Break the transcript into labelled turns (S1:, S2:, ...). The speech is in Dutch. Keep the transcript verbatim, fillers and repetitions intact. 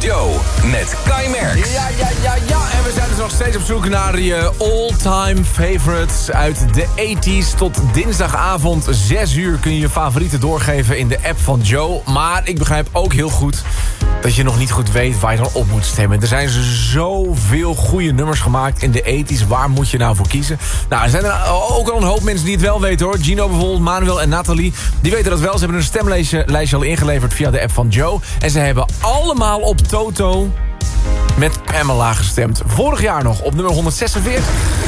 S1: Joe met Kai Merks.
S2: Ja, ja, ja, ja. En we zijn dus nog steeds op zoek naar je all-time favorites uit de tachtiger. Tot dinsdagavond zes uur kun je je favorieten doorgeven in de app van Joe. Maar ik begrijp ook heel goed dat je nog niet goed weet waar je dan op moet stemmen. Er zijn zoveel goede nummers gemaakt in de tachtiger. Waar moet je nou voor kiezen? Nou, er zijn er ook al een hoop mensen die het wel weten, hoor. Gino bijvoorbeeld, Manuel en Nathalie. Die weten dat wel. Ze hebben een stemlijstje al ingeleverd via de app van Joe. En ze hebben allemaal op Toto met Pamela gestemd. Vorig jaar nog op nummer honderdzesenveertig.